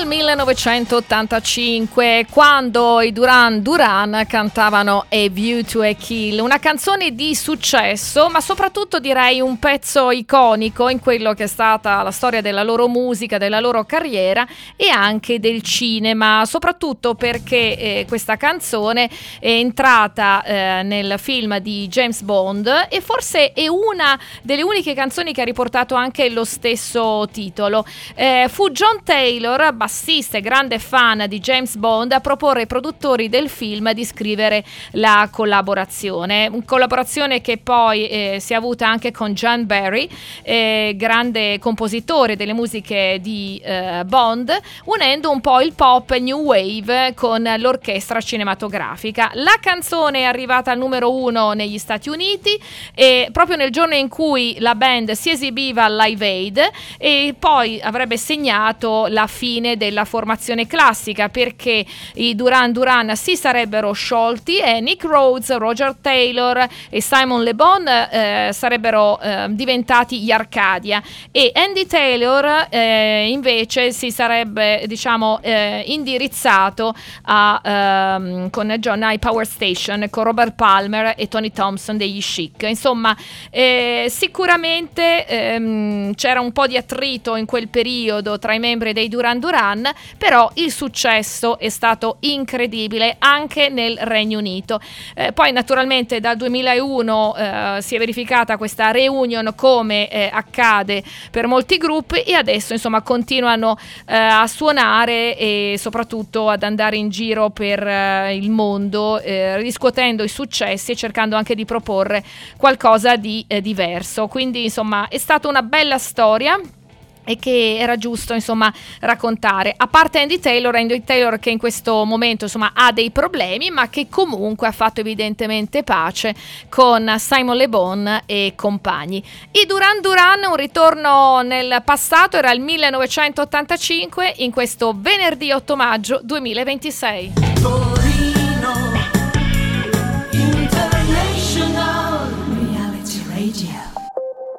Nel 1985, quando i Duran Duran cantavano A View to a Kill, una canzone di successo, ma soprattutto direi un pezzo iconico in quello che è stata la storia della loro musica, della loro carriera e anche del cinema, soprattutto perché questa canzone è entrata nel film di James Bond e forse è una delle uniche canzoni che ha riportato anche lo stesso titolo. Fu John Taylor, bassista e grande fan di James Bond, a proporre ai produttori del film di scrivere la collaborazione. Una collaborazione che poi si è avuta anche con John Barry, grande compositore delle musiche di Bond, unendo un po' il pop new wave con l'orchestra cinematografica. La canzone è arrivata al numero 1 negli Stati Uniti e proprio nel giorno in cui la band si esibiva al Live Aid, e poi avrebbe segnato la fine della formazione classica, perché i Duran Duran si sarebbero sciolti e Nick Rhodes, Roger Taylor e Simon Le Bon sarebbero diventati gli Arcadia, e Andy Taylor invece si sarebbe indirizzato con John I Power Station, con Robert Palmer e Tony Thompson degli Chic. Insomma, sicuramente c'era un po' di attrito in quel periodo tra i membri dei Duran Duran, però il successo è stato incredibile anche nel Regno Unito. Poi naturalmente dal 2001 si è verificata questa reunion, come accade per molti gruppi, e adesso insomma continuano a suonare e soprattutto ad andare in giro per il mondo, riscuotendo i successi e cercando anche di proporre qualcosa di diverso. Quindi insomma è stata una bella storia e che era giusto insomma raccontare. A parte Andy Taylor che in questo momento insomma ha dei problemi, ma che comunque ha fatto evidentemente pace con Simon Le Bon e compagni. I Duran Duran, un ritorno nel passato, era il 1985, in questo venerdì 8 maggio 2026.